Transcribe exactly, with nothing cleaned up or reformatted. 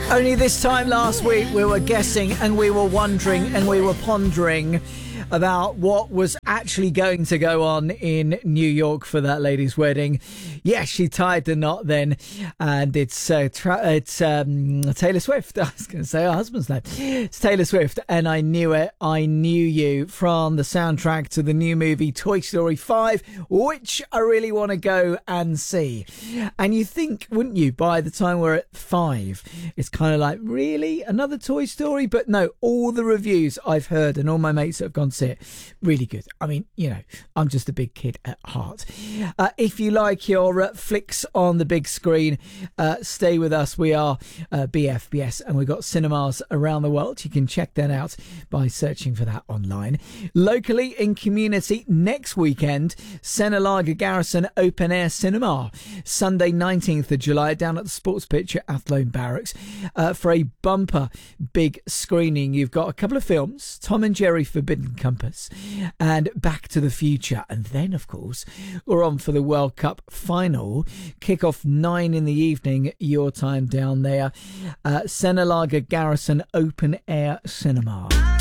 Only this time last week we were guessing and we were wondering and we were pondering about what was actually going to go on in New York for that lady's wedding. Yes, she tied the knot then, and it's uh, tra- it's um, Taylor Swift. I was going to say her husband's name. It's Taylor Swift, and I knew it. I knew you from the soundtrack to the new movie Toy Story five, which I really want to go and see. And you think, wouldn't you, by the time we're at five, it's kind of like, really? Another Toy Story? But no, all the reviews I've heard and all my mates that have gone to see it, really good. I mean, you know, I'm just a big kid at heart. Uh, if you like your uh, flicks on the big screen, uh, stay with us. We are uh, B F B S, and we've got cinemas around the world. You can check that out by searching for that online. Locally in community, next weekend, Senalaga Garrison Open Air Cinema, Sunday nineteenth of July, down at the Sports Pitch at Athlone Barracks, uh, for a bumper big screening. You've got a couple of films, Tom and Jerry Forbidden Compass and Back to the Future, and then of course we're on for the World Cup final, kick off nine in the evening your time down there, uh, Senalaga Garrison Open Air Cinema.